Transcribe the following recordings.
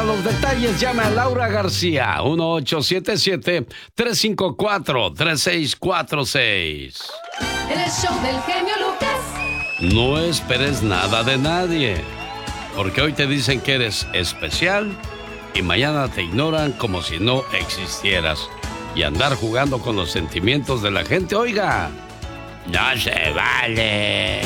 los detalles, llame a Laura García, 1877-354-3646. El show del genio Lucas. No esperes nada de nadie, porque hoy te dicen que eres especial y mañana te ignoran como si no existieras. Y andar jugando con los sentimientos de la gente, oiga, no se vale.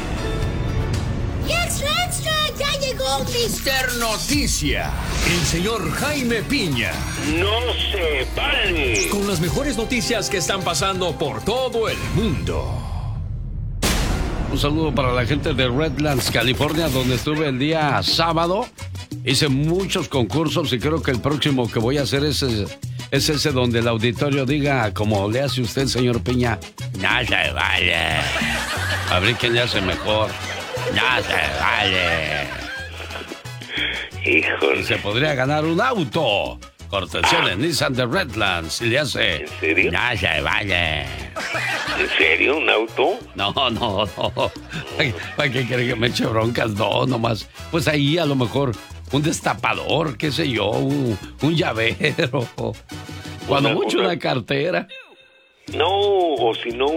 ¡Extra, extra! ¡Ya llegó Mr. Noticia! El señor Jaime Piña. ¡No se vale! Con las mejores noticias que están pasando por todo el mundo. Un saludo para la gente de Redlands, California, donde estuve el día sábado. Hice muchos concursos y creo que el próximo que voy a hacer es ese donde el auditorio diga, como le hace usted, señor Piña, no se vale. A ver quién le hace mejor. No se vale. Híjole. Y se podría ganar un auto. Cortesía de Nissan de Redlands. Y le hace. ¿En serio? No se vale. ¿En serio? ¿Un auto? No. ¿Para qué quiere que me eche broncas? No, nomás. Pues ahí a lo mejor un destapador, qué sé yo, un llavero. Cuando mucho una cartera. No, o si no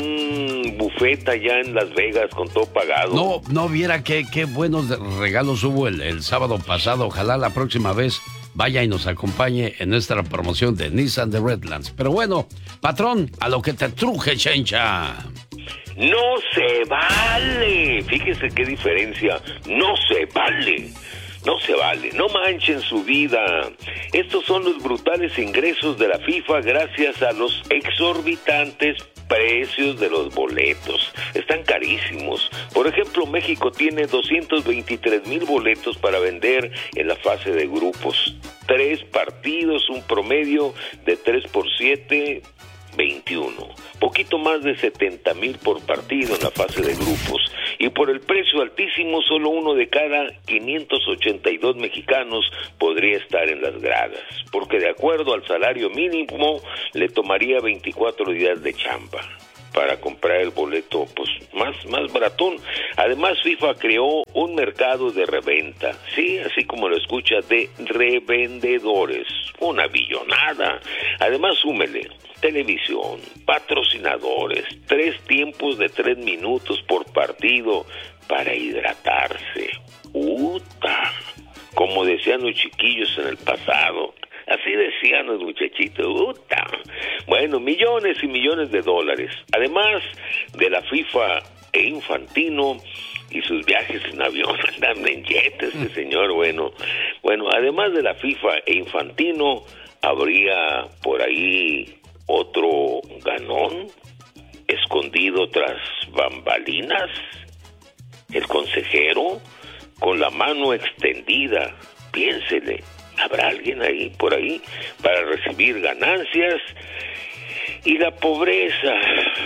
un buffet allá en Las Vegas con todo pagado. No viera qué buenos regalos hubo el sábado pasado. Ojalá la próxima vez vaya y nos acompañe en nuestra promoción de Nissan de Redlands. Pero bueno, patrón, a lo que te truje, chencha. ¡No se vale! Fíjese qué diferencia. ¡No se vale! No se vale, no manchen su vida. Estos son los brutales ingresos de la FIFA gracias a los exorbitantes precios de los boletos. Están carísimos. Por ejemplo, México tiene 223,000 boletos para vender en la fase de grupos. 3 partidos, un promedio de 3 por 7... 21, poquito más de 70,000 por partido en la fase de grupos, y por el precio altísimo solo uno de cada 582 mexicanos podría estar en las gradas, porque de acuerdo al salario mínimo le tomaría 24 días de chamba para comprar el boleto pues más baratón. Además, FIFA creó un mercado de reventa, sí, así como lo escucha, de revendedores, una billonada. Además, súmele televisión, patrocinadores, 3 tiempos de 3 minutos por partido para hidratarse. ¡Uta! Como decían los chiquillos en el pasado. Así decían los muchachitos. ¡Uta! Bueno, millones y millones de dólares. Además de la FIFA e Infantino y sus viajes en avión, andan en jet este señor. Bueno, además de la FIFA e Infantino, habría por ahí otro ganón escondido tras bambalinas, el consejero con la mano extendida. Piénsele, ¿habrá alguien ahí por ahí para recibir ganancias? Y la pobreza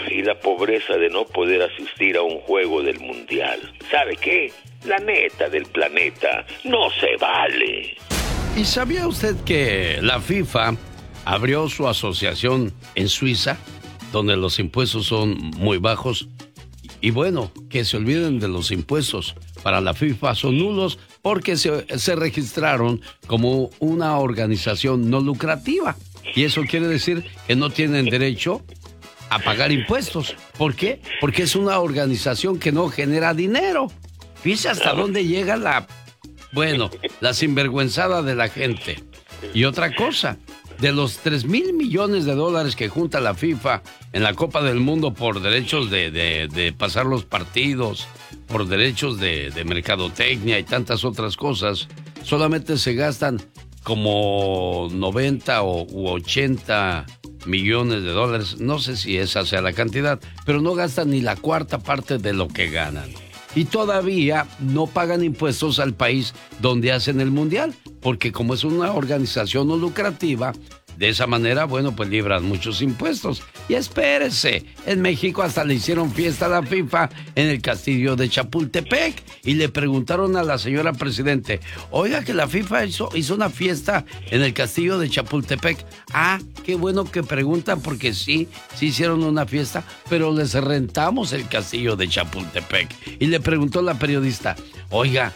de no poder asistir a un juego del mundial. ¿Sabe qué? La neta del planeta no se vale. ¿Y sabía usted que la FIFA abrió su asociación en Suiza, donde los impuestos son muy bajos? Y bueno, que se olviden de los impuestos. Para la FIFA son nulos porque se registraron como una organización no lucrativa. Y eso quiere decir que no tienen derecho a pagar impuestos. ¿Por qué? Porque es una organización que no genera dinero. Fíjese hasta dónde llega la sinvergüenzada de la gente. Y otra cosa, de los 3,000 millones de dólares que junta la FIFA en la Copa del Mundo por derechos de pasar los partidos, por derechos de mercadotecnia y tantas otras cosas, solamente se gastan como 90 u 80 millones de dólares. No sé si esa sea la cantidad, pero no gastan ni la cuarta parte de lo que ganan. Y todavía no pagan impuestos al país donde hacen el mundial, porque como es una organización no lucrativa, de esa manera, bueno, pues libran muchos impuestos. Y espérese, en México hasta le hicieron fiesta a la FIFA en el castillo de Chapultepec. Y le preguntaron a la señora presidente, oiga, que la FIFA hizo una fiesta en el castillo de Chapultepec. Ah, qué bueno que preguntan, porque sí hicieron una fiesta, pero les rentamos el castillo de Chapultepec. Y le preguntó la periodista, oiga,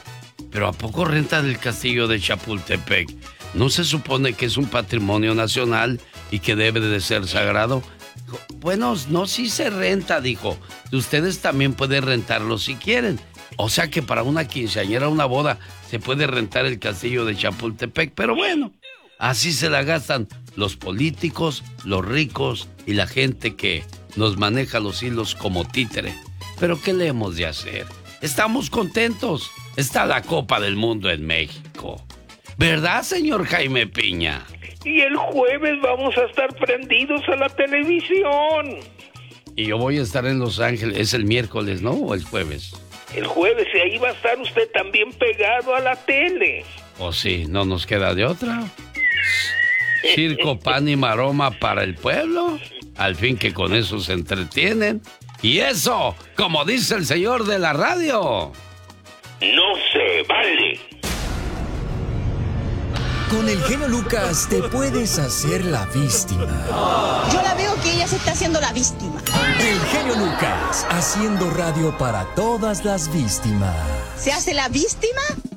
pero ¿a poco rentan el castillo de Chapultepec? ¿No se supone que es un patrimonio nacional y que debe de ser sagrado? Bueno, no, sí se renta, dijo. Ustedes también pueden rentarlo si quieren. O sea que para una quinceañera, una boda, se puede rentar el castillo de Chapultepec. Pero bueno, así se la gastan los políticos, los ricos y la gente que nos maneja los hilos como títere. Pero ¿qué le hemos de hacer? Estamos contentos. Está la Copa del Mundo en México. ¿Verdad, señor Jaime Piña? Y el jueves vamos a estar prendidos a la televisión. Y yo voy a estar en Los Ángeles. ¿Es el miércoles, no? ¿O el jueves? El jueves, y ahí va a estar usted también pegado a la tele. Oh, sí, no nos queda de otra. Circo, pan y maroma para el pueblo. Al fin que con eso se entretienen. Y eso, como dice el señor de la radio, no se vale. Con el genio Lucas te puedes hacer la víctima. Yo la veo que ella se está haciendo la víctima. El genio Lucas, haciendo radio para todas las víctimas. ¿Se hace la víctima?